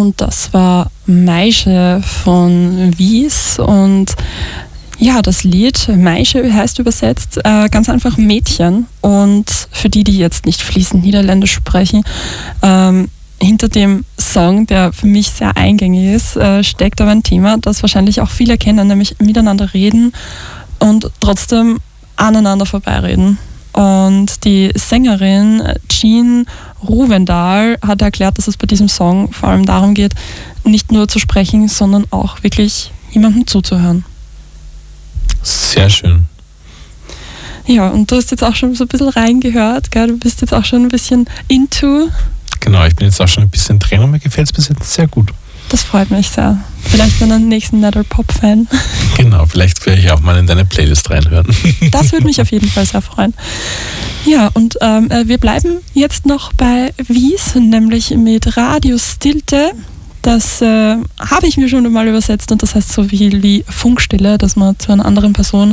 Und das war Maische von Wies. Und ja, das Lied Maische heißt übersetzt ganz einfach Mädchen. Und für die jetzt nicht fließend Niederländisch sprechen, hinter dem Song, der für mich sehr eingängig ist, steckt aber ein Thema, das wahrscheinlich auch viele kennen, nämlich miteinander reden und trotzdem aneinander vorbeireden. Und die Sängerin Jean Ruvendahl hat erklärt, dass es bei diesem Song vor allem darum geht, nicht nur zu sprechen, sondern auch wirklich jemandem zuzuhören. Sehr schön. Ja, und du hast jetzt auch schon so ein bisschen reingehört, gell? Du bist jetzt auch schon ein bisschen into. Genau, ich bin jetzt auch schon ein bisschen drin und mir gefällt es bis jetzt sehr gut. Das freut mich sehr. Vielleicht einen nächsten Nether-Pop-Fan. Genau, vielleicht werde ich auch mal in deine Playlist reinhören. Das würde mich auf jeden Fall sehr freuen. Ja, und wir bleiben jetzt noch bei Wies, nämlich mit Radio Stilte. Das habe ich mir schon einmal übersetzt und das heißt so viel wie Funkstille, dass man zu einer anderen Person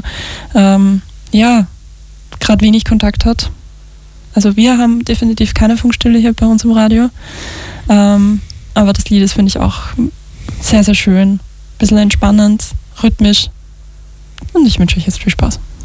gerade wenig Kontakt hat. Also wir haben definitiv keine Funkstille hier bei uns im Radio. Aber das Lied ist, finde ich, auch sehr, sehr schön. Ein bisschen entspannend, rhythmisch. Und ich wünsche euch jetzt viel Spaß.